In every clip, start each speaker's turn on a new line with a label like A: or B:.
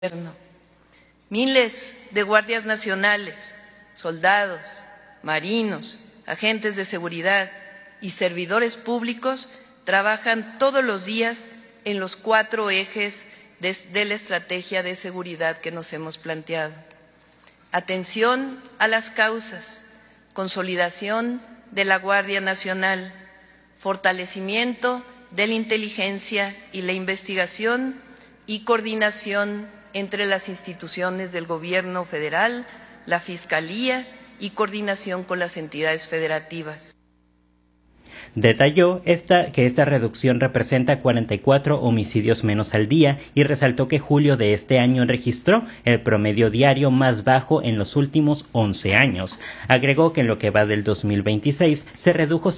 A: gobierno. Miles de guardias nacionales, soldados, marinos, agentes de seguridad y servidores públicos trabajan todos los días en los 4 ejes de la estrategia de seguridad que nos hemos planteado. Atención a las causas, consolidación de la Guardia Nacional, fortalecimiento de la inteligencia y la investigación y coordinación entre las instituciones del Gobierno federal, la Fiscalía y coordinación con las entidades federativas.
B: Detalló que esta reducción representa 44 homicidios menos al día y resaltó que julio de este año registró el promedio diario más bajo en los últimos 11 años. Agregó que en lo que va del 2026 se redujo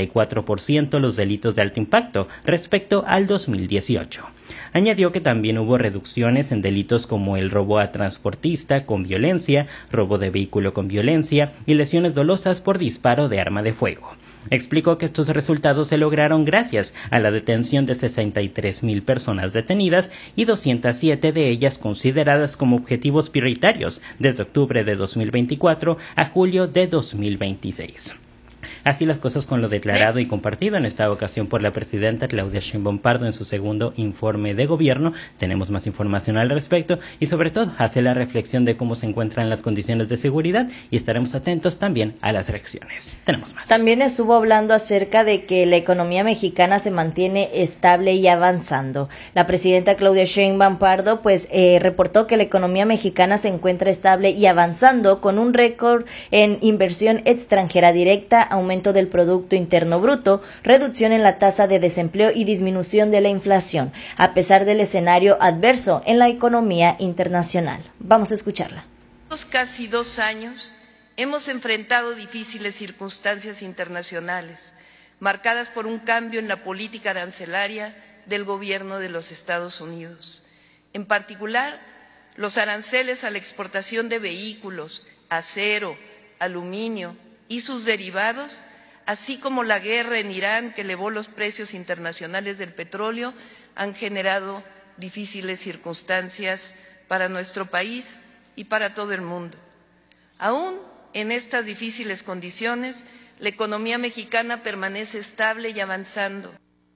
B: 54% los delitos de alto impacto respecto al 2018. Añadió que también hubo reducciones en delitos como el robo a transportista con violencia, robo de vehículo con violencia y lesiones dolosas por disparo de arma de fuego. Explicó que estos resultados se lograron gracias a la detención de 63,000 personas detenidas y 207 de ellas consideradas como objetivos prioritarios desde octubre de 2024 a julio de 2026. Así las cosas con lo declarado y compartido en esta ocasión por la presidenta Claudia Sheinbaum Pardo en su segundo informe de gobierno. Tenemos más información al respecto y sobre todo hace la reflexión de cómo se encuentran las condiciones de seguridad y estaremos atentos también a las reacciones. Tenemos más.
C: También estuvo hablando acerca de que la economía mexicana se mantiene estable y avanzando. La presidenta Claudia Sheinbaum Pardo reportó que la economía mexicana se encuentra estable y avanzando con un récord en inversión extranjera directa, aumento del Producto Interno Bruto, reducción en la tasa de desempleo y disminución de la inflación, a pesar del escenario adverso en la economía internacional. Vamos a escucharla.
A: Casi 2 años hemos enfrentado difíciles circunstancias internacionales, marcadas por un cambio en la política arancelaria del gobierno de los Estados Unidos. En particular, los aranceles a la exportación de vehículos, acero, aluminio y sus derivados, así como la guerra en Irán que elevó los precios internacionales del petróleo, han generado difíciles circunstancias para nuestro país y para todo el mundo. Aún en estas difíciles condiciones, la economía mexicana permanece estable y avanzando.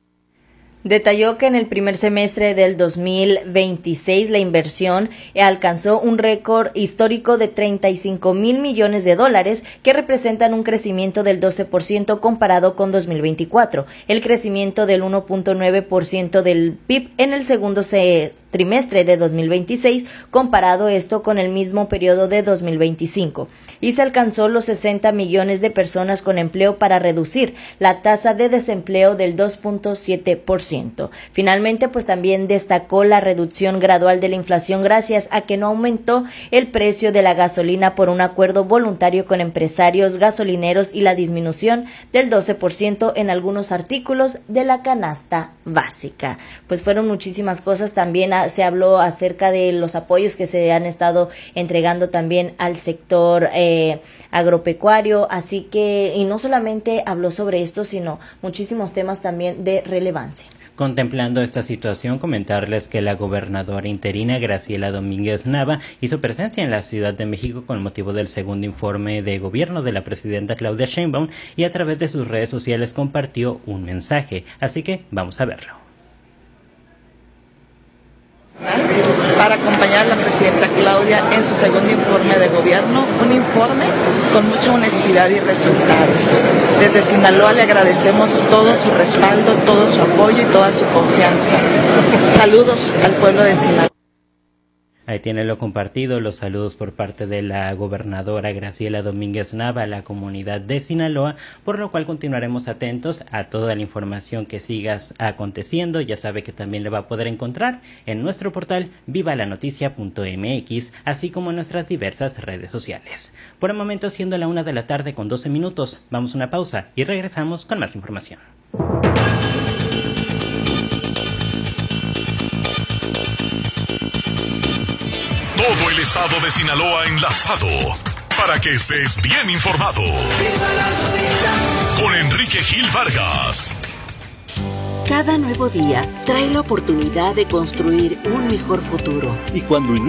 C: Detalló que en el primer semestre del 2026 la inversión alcanzó un récord histórico de 35,000 millones de dólares, que representan un crecimiento del 12% comparado con 2024, el crecimiento del 1.9% del PIB en el segundo trimestre de 2026, comparado esto con el mismo periodo de 2025, y se alcanzó los 60 millones de personas con empleo para reducir la tasa de desempleo del 2.7%. Finalmente, también destacó la reducción gradual de la inflación gracias a que no aumentó el precio de la gasolina por un acuerdo voluntario con empresarios gasolineros y la disminución del 12% en algunos artículos de la canasta básica. Fueron muchísimas cosas. También se habló acerca de los apoyos que se han estado entregando también al sector agropecuario, así que, y no solamente habló sobre esto, sino muchísimos temas también de relevancia.
B: Contemplando esta situación, comentarles que la gobernadora interina Graciela Domínguez Nava hizo presencia en la Ciudad de México con motivo del segundo informe de gobierno de la presidenta Claudia Sheinbaum y a través de sus redes sociales compartió un mensaje, así que vamos a verlo.
D: Para acompañar a la presidenta Claudia en su segundo informe de gobierno, un informe con mucha honestidad y resultados. Desde Sinaloa le agradecemos todo su respaldo, todo su apoyo y toda su confianza. Saludos al pueblo de Sinaloa.
B: Ahí tiene lo compartido, los saludos por parte de la gobernadora Graciela Domínguez Nava a la comunidad de Sinaloa, por lo cual continuaremos atentos a toda la información que sigas aconteciendo. Ya sabe que también le va a poder encontrar en nuestro portal vivalanoticia.mx, así como en nuestras diversas redes sociales. Por el momento, siendo la 1:12 p.m, vamos a una pausa y regresamos con más información.
E: Todo el estado de Sinaloa enlazado para que estés bien informado. Con Enrique Gil Vargas.
F: Cada nuevo día trae la oportunidad de construir un mejor futuro.
G: Y cuando